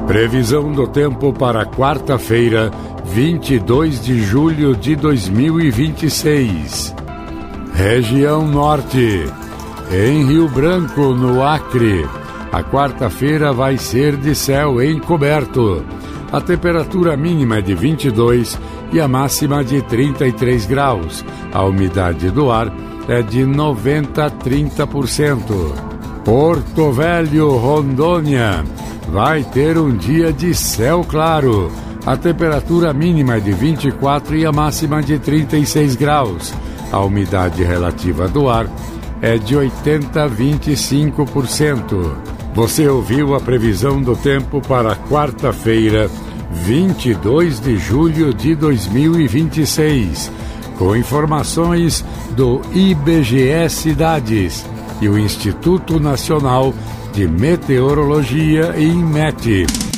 Previsão do tempo para quarta-feira, 22 de julho de 2026. Região Norte. Em Rio Branco, no Acre, a quarta-feira vai ser de céu encoberto. A temperatura mínima é de 22 e a máxima de 33 graus. A umidade do ar é de 90 a 30%. Porto Velho, Rondônia, vai ter um dia de céu claro. A temperatura mínima é de 24 e a máxima de 36 graus. A umidade relativa do ar é de 80 a 25%. Você ouviu a previsão do tempo para quarta-feira, 22 de julho de 2026, com informações do IBGE Cidades e o Instituto Nacional de Meteorologia e INMET.